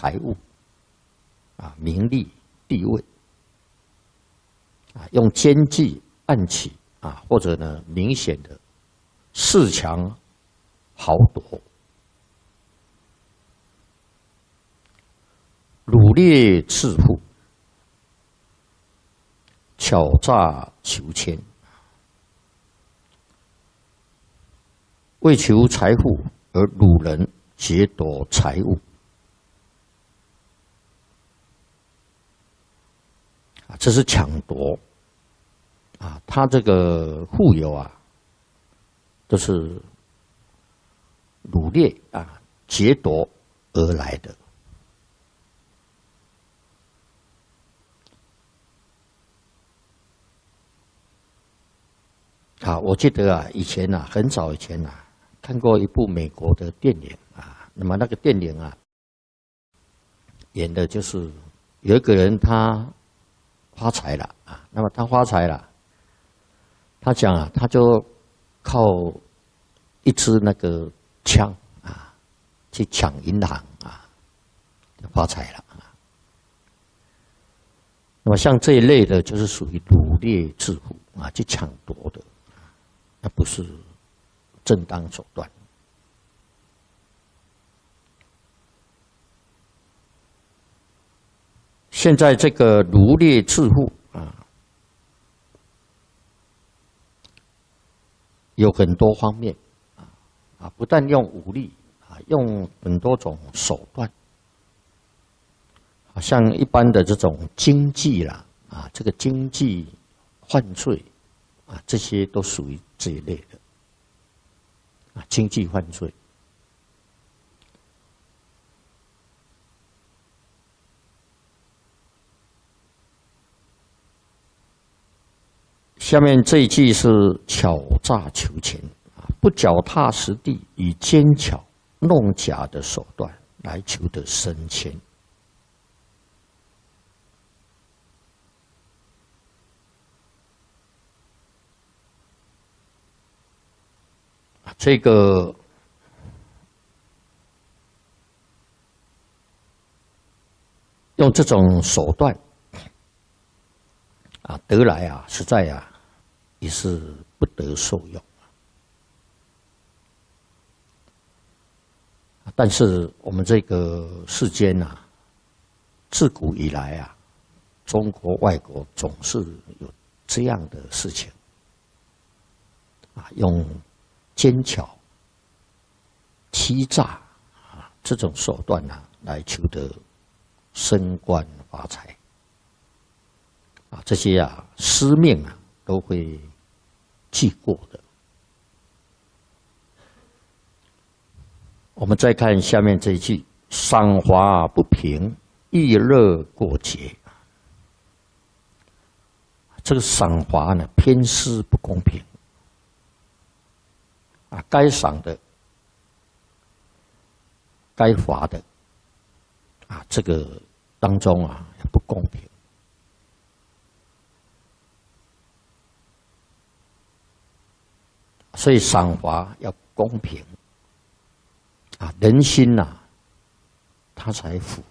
财物，名利地位，用奸计暗棋或者呢明显的恃强豪夺，掳掠致富，巧诈求签，为求财富而掳人劫夺财物。这是抢夺他这个富有都是掳掠劫夺而来的。我记得以前很早以前看过一部美国的电影那么那个电影演的就是有一个人他发财了那么他发财了，他讲他就靠一支那个枪去抢银行发财了那么像这一类的，就是属于掳掠致富去抢夺的，那不是正当手段。现在这个掳掠致富有很多方面不但用武力用很多种手段，像一般的这种经济这个经济犯罪这些都属于这一类的经济犯罪。下面这一句是巧诈求钱不脚踏实地，以奸巧弄假的手段来求得升迁。这个用这种手段得来实在也是不得受用。但是我们这个世间自古以来中国外国总是有这样的事情用奸巧、欺诈这种手段来求得升官发财这些司命都会记过的。我们再看下面这一句：赏罚不平，逸乐过节。这个赏罚呢，偏私不公平该赏的、该罚的这个当中不公平。所以赏罚要公平人心他才服。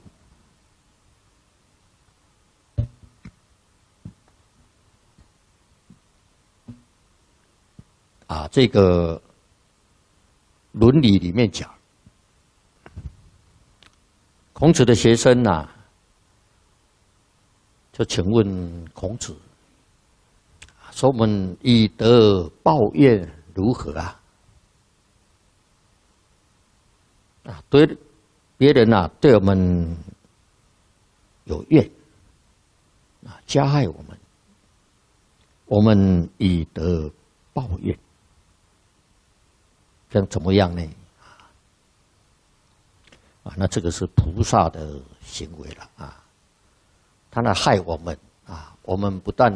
这个伦理里面讲，孔子的学生就请问孔子，说我们以德报怨如何对别人对我们有怨加害我们，我们以德报怨，这样怎么样呢？那这个是菩萨的行为了他害我们我们不但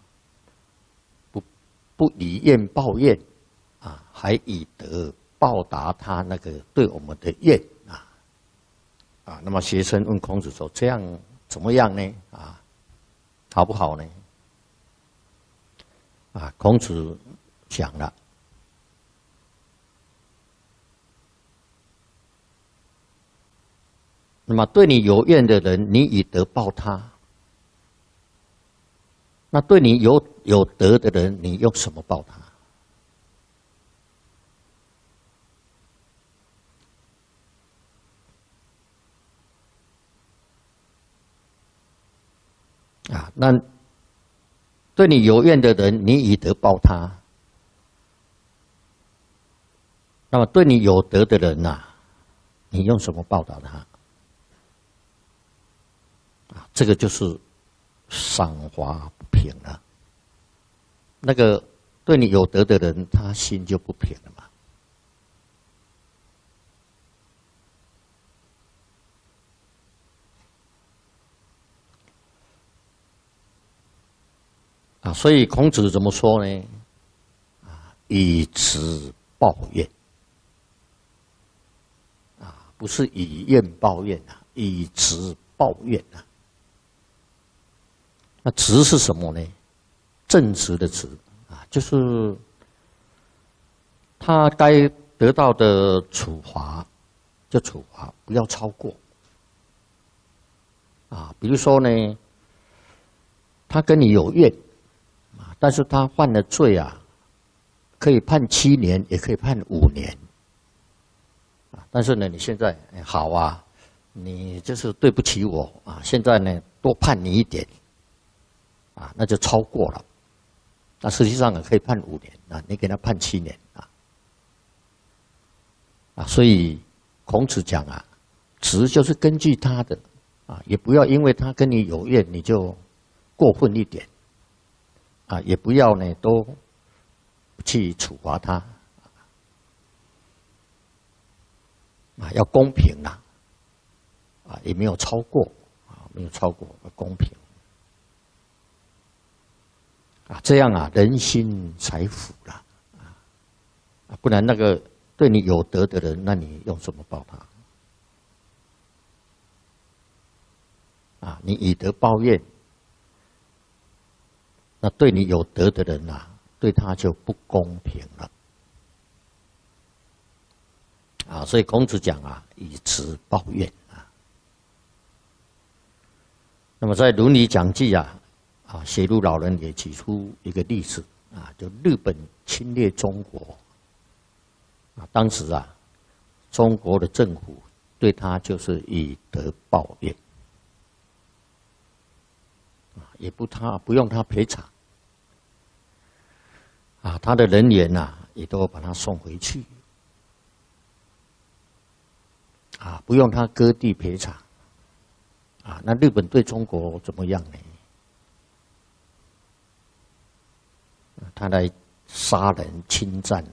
不以怨报怨还以德报答他那个对我们的怨那么学生问孔子说：“这样怎么样呢？好不好呢？”孔子讲了， 那么对你有怨的人，你以德报他；那对你有德的人，你用什么报他？啊，那对你有怨的人，你以德报他；那么对你有德的人呐，你用什么报答他？啊，这个就是赏罚不平了。那个对你有德的人，他心就不平了嘛。啊，所以孔子怎么说呢？啊，以直报怨。啊，不是以怨报怨啊，以直报怨啊。那直是什么呢？正直的直啊，就是他该得到的处罚就处罚，不要超过。啊，比如说呢，他跟你有怨。但是他犯了罪啊，可以判7年，也可以判5年。但是呢，你现在好啊，你就是对不起我啊，现在呢多判你一点，啊，那就超过了。那实际上呢，可以判5年啊，你给他判7年啊，所以孔子讲啊，直就是根据他的啊，也不要因为他跟你有怨，你就过分一点。啊，也不要呢，都去处罚他，啊，要公平啦，啊，也没有超过，啊，没有超过，公平，啊，这样啊，人心才服啦，啊，不然那个对你有德的人，那你用什么报他？啊，你以德报怨。那对你有德的人啊，对他就不公平了。啊，所以孔子讲啊，以直报怨啊。那么在《伦理讲记》啊，写入老人也举出一个例子啊，就日本侵略中国啊，当时啊，中国的政府对他就是以德报怨啊，也不用他赔偿。啊，他的人员呐，也都把他送回去，啊，不用他割地赔偿，啊，那日本对中国怎么样呢？他来杀人侵占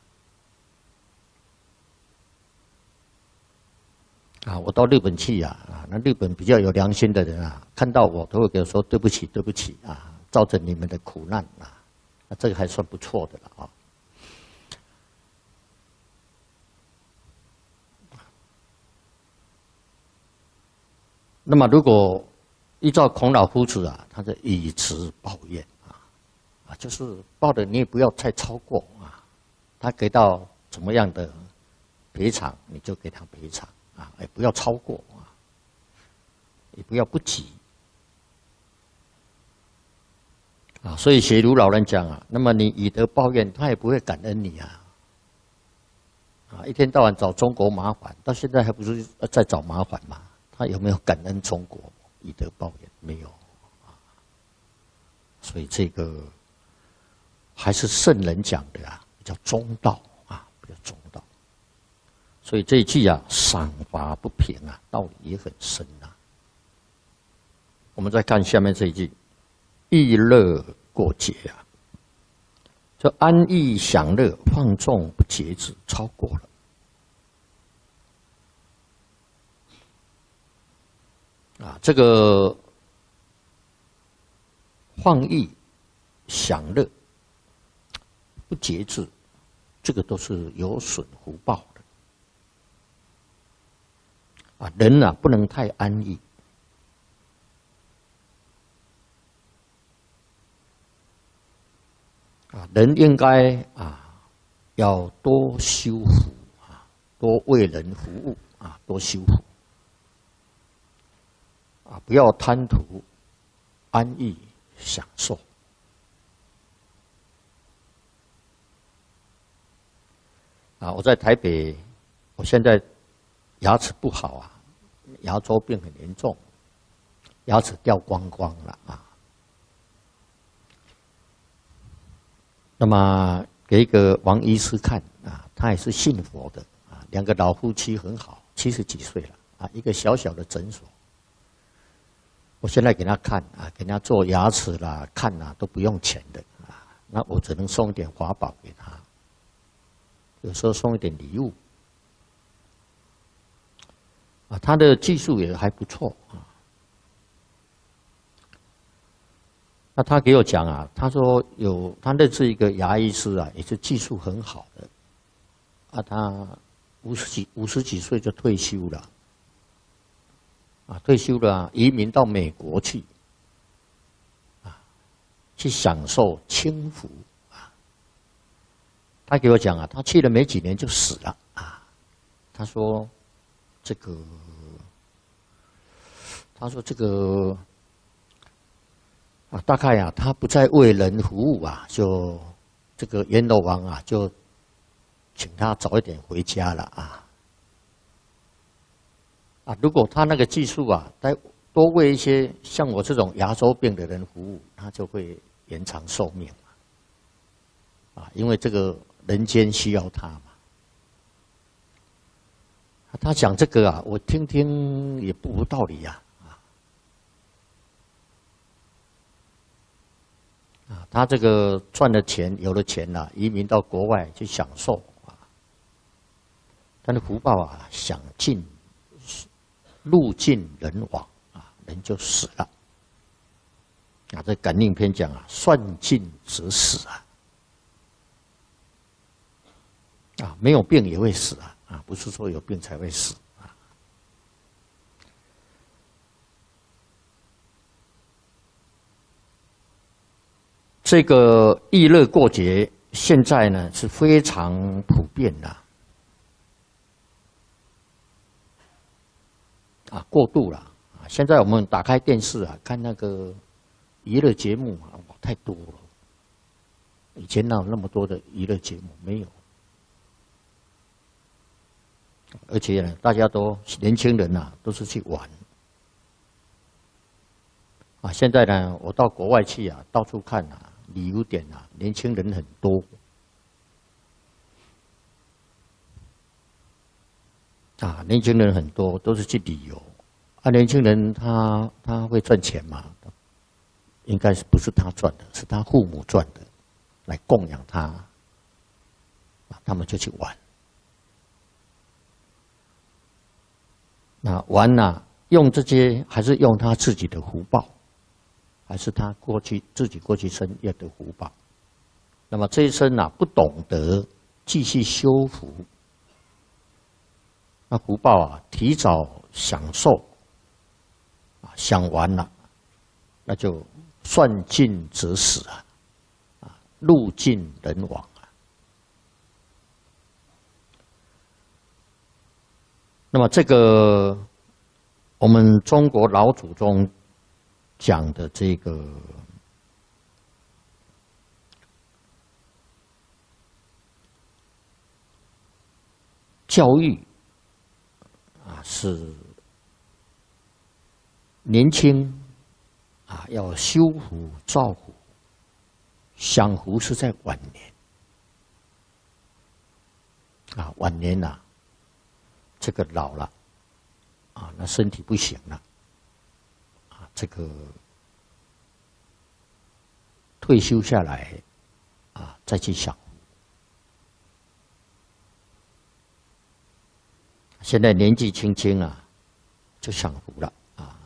啊，我到日本去啊，那日本比较有良心的人啊，看到我都会给我说对不起，对不起啊，造成你们的苦难啊。这个还算不错的了啊。那么，如果依照孔老夫子啊，他的以直报怨啊，就是报的你也不要太超过啊，他给到怎么样的赔偿，你就给他赔偿啊，也不要超过啊，也不要不及。啊，所以学儒老人讲啊，那么你以德报怨，他也不会感恩你啊。啊，一天到晚找中国麻烦，到现在还不是在找麻烦吗？他有没有感恩中国？以德报怨没有啊。所以这个还是圣人讲的啊，比较中道啊，比较中道。所以这一句啊，赏罚不平啊，道理也很深啊。我们再看下面这一句。逸乐过节啊，就安逸享乐、放纵不节制，超过了啊！这个放逸享乐不节制，这个都是有损福报的啊！人啊，不能太安逸。啊，人应该啊，要多修福啊，多为人服务啊，多修福啊，不要贪图安逸享受。啊，我在台北，我现在牙齿不好啊，牙周病很严重，牙齿掉光光了啊。那么给一个王医师看啊，他也是信佛的啊，两个老夫妻很好，70几岁了啊，一个小小的诊所。我现在给他看啊，给他做牙齿啦、看啦都不用钱的啊，那我只能送一点法宝给他，有时候送一点礼物啊，他的技术也还不错啊。那他给我讲啊，他说他认识一个牙医师啊，也是技术很好的，啊，他50几岁就退休了，啊，退休了，移民到美国去，啊，去享受清福啊。他给我讲啊，他去了没几年就死了啊。他说这个啊，大概啊，他不再为人服务啊，就这个阎罗王啊，就请他早一点回家了啊。啊，如果他那个技术啊，再多为一些像我这种牙周病的人服务，他就会延长寿命啊，因为这个人间需要他嘛。他讲这个啊，我听听也不无道理呀。啊，他这个赚了钱，有了钱了，移民到国外去享受啊。但是福报啊，享尽，路尽人亡啊，人就死了。啊，这感应篇讲啊，算尽则死啊。啊，没有病也会死啊，啊，不是说有病才会死。这个逸乐过节，现在呢是非常普遍的，啊，过度了啊！现在我们打开电视啊，看那个娱乐节目啊，哇，太多了。以前哪有那么多的娱乐节目？没有。而且呢，大家都年轻人啊，都是去玩。啊，现在呢，我到国外去啊，到处看啊。旅游点啊，年轻人很多啊，年轻人很多都是去旅游啊。年轻人他会赚钱吗？应该是不是他赚的，是他父母赚的，来供养他啊，他们就去玩。那玩啊，用这些还是用他自己的福报。还是他自己过去生业的福报，那么这一生啊不懂得继续修福，那福报啊提早享受，啊享完了，那就算尽则死啊，啊路尽人亡啊。那么这个我们中国老祖宗讲的这个教育啊，是年轻啊要修福造福，享福是在晚年啊，晚年呐，这个老了啊，那身体不行了。这个退休下来啊，再去享福。现在年纪轻轻啊，就享福了啊！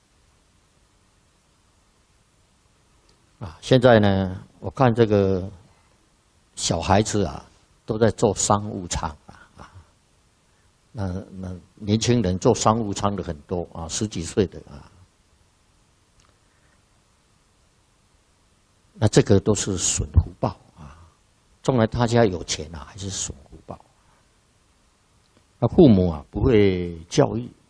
啊，现在呢，我看这个小孩子啊，都在做商务舱啊。那年轻人做商务舱的很多啊，10几岁的啊。那这个都是损福报啊！纵然他家有钱啊，还是损福报。那父母啊不会教育